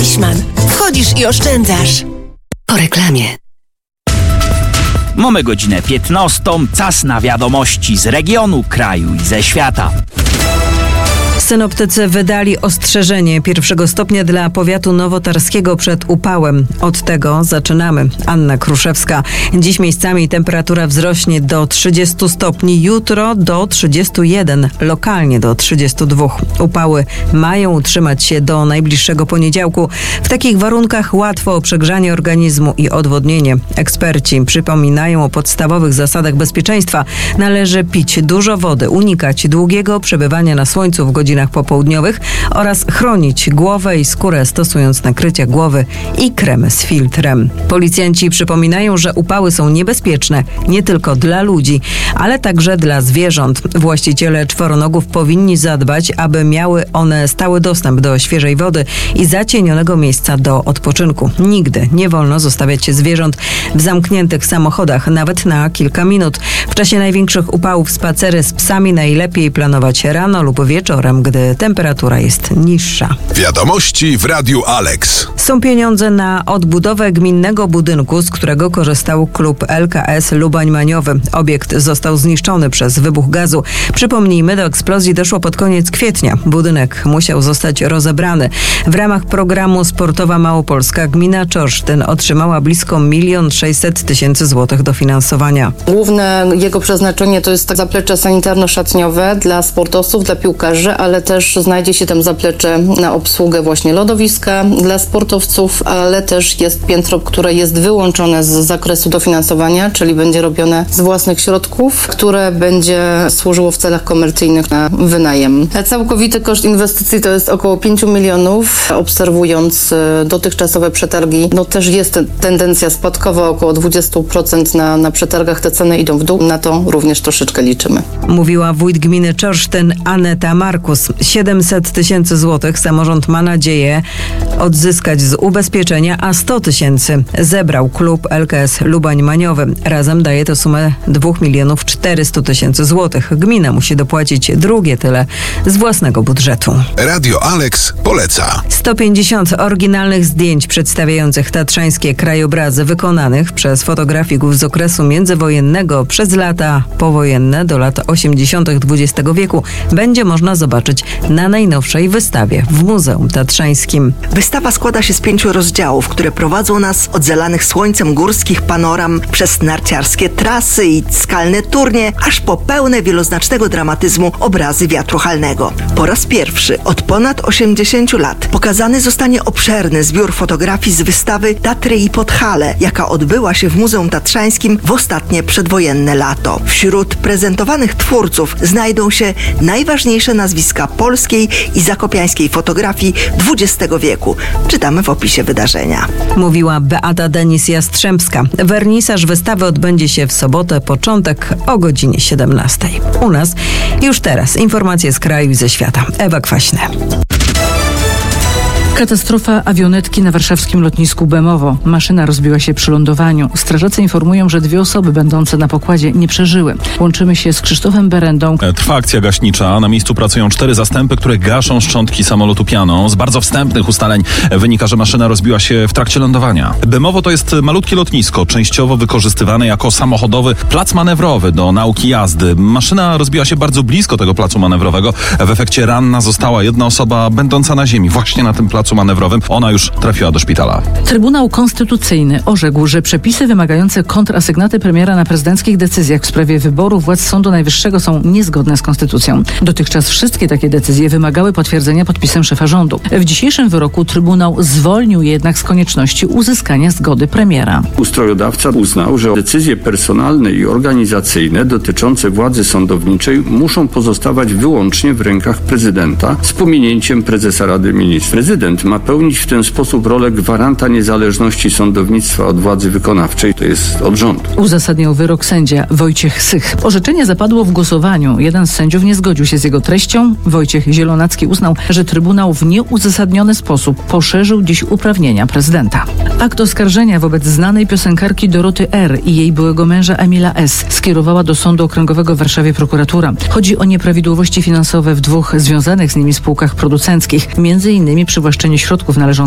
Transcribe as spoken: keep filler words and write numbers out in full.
Deichmann. Wchodzisz i oszczędzasz. Po reklamie. Mamy godzinę piętnastą. Czas na wiadomości z regionu, kraju i ze świata. Synoptycy wydali ostrzeżenie pierwszego stopnia dla powiatu nowotarskiego przed upałem. Od tego zaczynamy. Anna Kruszewska. Dziś miejscami temperatura wzrośnie do trzydziestu stopni, jutro do trzydziestu jeden, lokalnie do trzydziestu dwóch. Upały mają utrzymać się do najbliższego poniedziałku. W takich warunkach łatwo o przegrzanie organizmu i odwodnienie. Eksperci przypominają o podstawowych zasadach bezpieczeństwa. Należy pić dużo wody, unikać długiego przebywania na słońcu w godzinach popołudniowych oraz chronić głowę i skórę, stosując nakrycia głowy i kremy z filtrem. Policjanci przypominają, że upały są niebezpieczne nie tylko dla ludzi, ale także dla zwierząt. Właściciele czworonogów powinni zadbać, aby miały one stały dostęp do świeżej wody i zacienionego miejsca do odpoczynku. Nigdy nie wolno zostawiać zwierząt w zamkniętych samochodach, nawet na kilka minut. W czasie największych upałów spacery z psami najlepiej planować rano lub wieczorem, gdy temperatura jest niższa. Wiadomości w Radiu Alex. Są pieniądze na odbudowę gminnego budynku, z którego korzystał klub L K S Lubań-Maniowy. Obiekt został zniszczony przez wybuch gazu. Przypomnijmy, do eksplozji doszło pod koniec kwietnia. Budynek musiał zostać rozebrany. W ramach programu Sportowa Małopolska gmina Czorsztyn otrzymała blisko milion sześćset tysięcy złotych dofinansowania. Główne jego przeznaczenie to jest zaplecze sanitarno-szatniowe dla sportowców, dla piłkarzy, ale też znajdzie się tam zaplecze na obsługę właśnie lodowiska dla sportowców, ale też jest piętro, które jest wyłączone z zakresu dofinansowania, czyli będzie robione z własnych środków, które będzie służyło w celach komercyjnych na wynajem. Całkowity koszt inwestycji to jest około pięć milionów. Obserwując dotychczasowe przetargi, no też jest tendencja spadkowa, około dwadzieścia procent na, na przetargach te ceny idą w dół. Na to również troszeczkę liczymy. Mówiła wójt gminy Czorsztyn Aneta Markus. siedemset tysięcy złotych samorząd ma nadzieję odzyskać z ubezpieczenia, a sto tysięcy zebrał klub L K S Lubań-Maniowy. Razem daje to sumę dwa miliony czterysta tysięcy złotych. Gmina musi dopłacić drugie tyle z własnego budżetu. Radio Alex poleca. sto pięćdziesiąt oryginalnych zdjęć przedstawiających tatrzańskie krajobrazy wykonanych przez fotografików z okresu międzywojennego przez lata powojenne do lat osiemdziesiątych dwudziestego wieku będzie można zobaczyć na najnowszej wystawie w Muzeum Tatrzańskim. Wystawa składa się z pięciu rozdziałów, które prowadzą nas od zalanych słońcem górskich panoram przez narciarskie trasy i skalne turnie, aż po pełne wieloznacznego dramatyzmu obrazy wiatru halnego. Po raz pierwszy od ponad osiemdziesięciu lat pokazany zostanie obszerny zbiór fotografii z wystawy Tatry i Podhale, jaka odbyła się w Muzeum Tatrzańskim w ostatnie przedwojenne lato. Wśród prezentowanych twórców znajdą się najważniejsze nazwiska polskiej i zakopiańskiej fotografii dwudziestego wieku. Czytamy w opisie wydarzenia. Mówiła Beata Denis-Jastrzębska. Wernisaż wystawy odbędzie się w sobotę, początek o godzinie siedemnastej. U nas już teraz informacje z kraju i ze świata. Ewa Kwaśne. Katastrofa awionetki na warszawskim lotnisku Bemowo. Maszyna rozbiła się przy lądowaniu. Strażacy informują, że dwie osoby będące na pokładzie nie przeżyły. Łączymy się z Krzysztofem Berendą. Trwa akcja gaśnicza. Na miejscu pracują cztery zastępy, które gaszą szczątki samolotu Piano. Z bardzo wstępnych ustaleń wynika, że maszyna rozbiła się w trakcie lądowania. Bemowo to jest malutkie lotnisko, częściowo wykorzystywane jako samochodowy plac manewrowy do nauki jazdy. Maszyna rozbiła się bardzo blisko tego placu manewrowego. W efekcie ranna została jedna osoba będąca na ziemi, właśnie na tym placu manewrowym. Ona już trafiła do szpitala. Trybunał Konstytucyjny orzekł, że przepisy wymagające kontrasygnaty premiera na prezydenckich decyzjach w sprawie wyboru władz Sądu Najwyższego są niezgodne z konstytucją. Dotychczas wszystkie takie decyzje wymagały potwierdzenia podpisem szefa rządu. W dzisiejszym wyroku Trybunał zwolnił jednak z konieczności uzyskania zgody premiera. Ustrojodawca uznał, że decyzje personalne i organizacyjne dotyczące władzy sądowniczej muszą pozostawać wyłącznie w rękach prezydenta z pominięciem prezesa Rady Ministrów. Prezydent ma pełnić w ten sposób rolę gwaranta niezależności sądownictwa od władzy wykonawczej, to jest od rządu. Uzasadniał wyrok sędzia Wojciech Sych. Orzeczenie zapadło w głosowaniu. Jeden z sędziów nie zgodził się z jego treścią. Wojciech Zielonacki uznał, że Trybunał w nieuzasadniony sposób poszerzył dziś uprawnienia prezydenta. Akt oskarżenia wobec znanej piosenkarki Doroty R. i jej byłego męża Emila S. skierowała do Sądu Okręgowego w Warszawie prokuratura. Chodzi o nieprawidłowości finansowe w dwóch związanych z nimi spółkach producenckich, między innymi przywłaszczenie środków należących